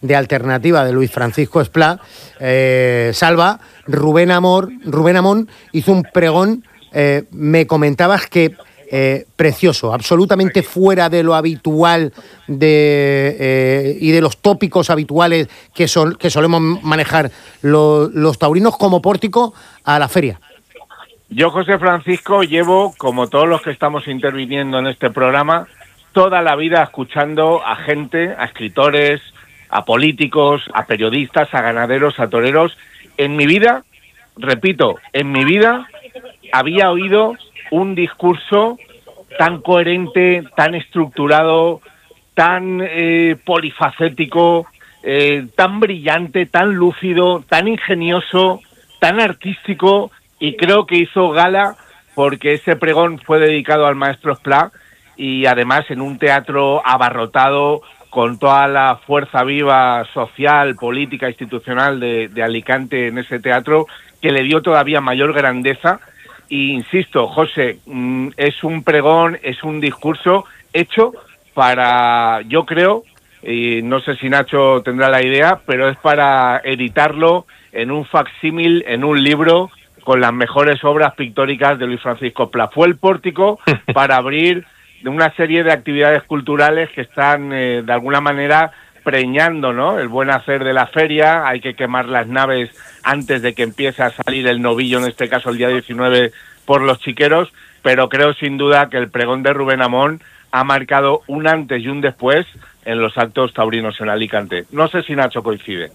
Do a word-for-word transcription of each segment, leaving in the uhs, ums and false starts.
de alternativa de Luis Francisco Esplá, eh, Salva, Rubén Amor, Rubén Amón hizo un pregón, eh, me comentabas que eh, precioso, absolutamente fuera de lo habitual de, eh, y de los tópicos habituales que, sol, que solemos manejar lo, los taurinos como pórtico a la feria. Yo, José Francisco, llevo, como todos los que estamos interviniendo en este programa, toda la vida escuchando a gente, a escritores, a políticos, a periodistas, a ganaderos, a toreros. En mi vida, repito, en mi vida había oído un discurso tan coherente, tan estructurado, tan eh, polifacético, eh, tan brillante, tan lúcido, tan ingenioso, tan artístico, y creo que hizo gala porque ese pregón fue dedicado al maestro Esplá y además en un teatro abarrotado con toda la fuerza viva social, política, institucional de, de Alicante en ese teatro, que le dio todavía mayor grandeza. Y insisto, José, es un pregón, es un discurso hecho para, yo creo, y no sé si Nacho tendrá la idea, pero es para editarlo en un facsímil, en un libro, con las mejores obras pictóricas de Luis Francisco Esplá. Fue el pórtico para abrir de una serie de actividades culturales que están, eh, de alguna manera, preñando, ¿no?, el buen hacer de la feria. Hay que quemar las naves antes de que empiece a salir el novillo, en este caso el día diecinueve, por los chiqueros, pero creo sin duda que el pregón de Rubén Amón ha marcado un antes y un después en los actos taurinos en Alicante. No sé si Nacho coincide.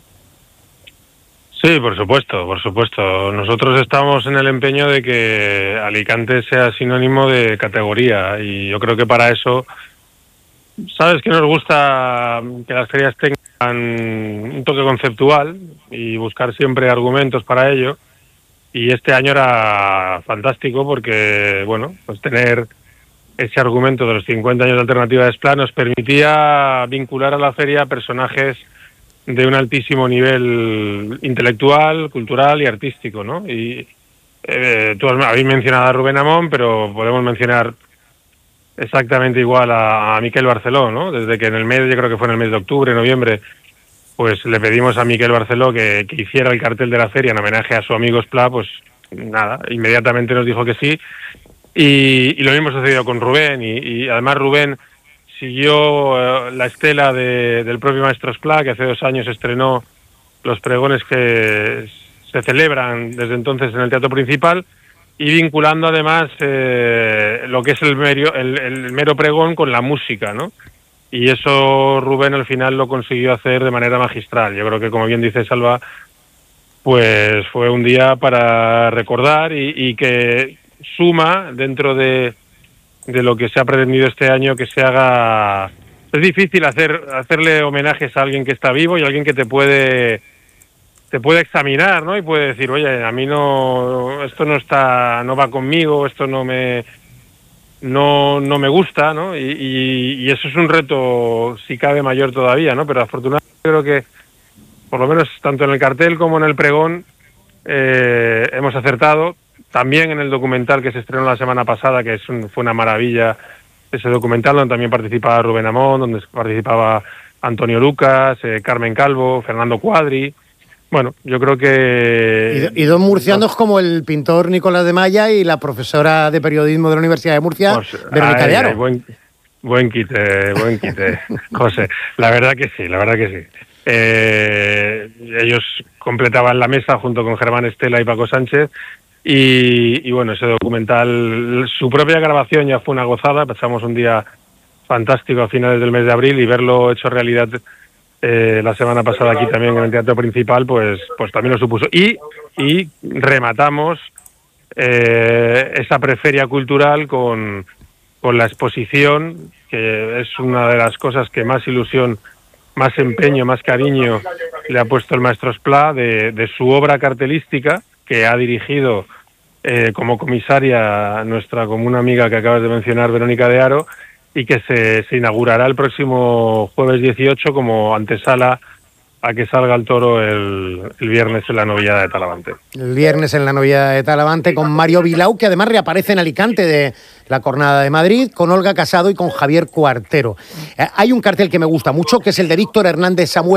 Sí, por supuesto, por supuesto. Nosotros estamos en el empeño de que Alicante sea sinónimo de categoría y yo creo que para eso, sabes que nos gusta que las ferias tengan un toque conceptual y buscar siempre argumentos para ello, y este año era fantástico porque, bueno, pues tener ese argumento de los cincuenta años de Alternativa de Esplá nos permitía vincular a la feria personajes de un altísimo nivel intelectual, cultural y artístico, ¿no? Y eh, tú habéis mencionado a Rubén Amón, pero podemos mencionar exactamente igual a, a Miquel Barceló, ¿no? Desde que en el mes, yo creo que fue en el mes de octubre, noviembre, pues le pedimos a Miquel Barceló que, que hiciera el cartel de la feria en homenaje a su amigo Esplá, pues nada, inmediatamente nos dijo que sí. Y, y lo mismo sucedió con Rubén, y, y además Rubén siguió uh, la estela de, del propio maestro Esplá, que hace dos años estrenó los pregones que se celebran desde entonces en el Teatro Principal, y vinculando además eh, lo que es el, merio, el, el mero pregón con la música, ¿no? Y eso Rubén al final lo consiguió hacer de manera magistral. Yo creo que, como bien dice Salva, pues fue un día para recordar y, y que suma dentro de de lo que se ha pretendido este año que se haga. Es difícil hacer hacerle homenajes a alguien que está vivo y a alguien que te puede te puede examinar, ¿no? Y puede decir, oye, a mí no, esto no está, no va conmigo, esto no me no no me gusta, ¿no? Y, y, y eso es un reto, si cabe, mayor todavía, ¿no? Pero afortunadamente creo que, por lo menos tanto en el cartel como en el pregón, eh, hemos acertado. También en el documental que se estrenó la semana pasada, que es un, fue una maravilla ese documental, donde también participaba Rubén Amón, donde participaba Antonio Lucas, eh, Carmen Calvo, Fernando Cuadri. Bueno, yo creo que... Y, y dos murcianos, no, como el pintor Nicolás de Maya y la profesora de periodismo de la Universidad de Murcia, pues, Verónica de Aro. Buen, buen quite, buen quite, José. La verdad que sí, la verdad que sí. Eh, ellos completaban la mesa junto con Germán Estela y Paco Sánchez. Y, y bueno, ese documental, su propia grabación ya fue una gozada. Pasamos un día fantástico a finales del mes de abril, y verlo hecho realidad eh, la semana pasada aquí también en el Teatro Principal, pues pues también lo supuso. Y, y rematamos eh, esa preferia cultural con, con la exposición, que es una de las cosas que más ilusión, más empeño, más cariño le ha puesto el maestro Esplá, de, de su obra cartelística, que ha dirigido eh, como comisaria nuestra común amiga que acabas de mencionar, Verónica de Aro, y que se, se inaugurará el próximo jueves dieciocho como antesala a que salga el toro el, el viernes en la novillada de Talavante. El viernes en la novillada de Talavante, con Mario Vilau, que además reaparece en Alicante de la Cornada de Madrid, con Olga Casado y con Javier Cuartero. Eh, hay un cartel que me gusta mucho, que es el de Víctor Hernández Samuel,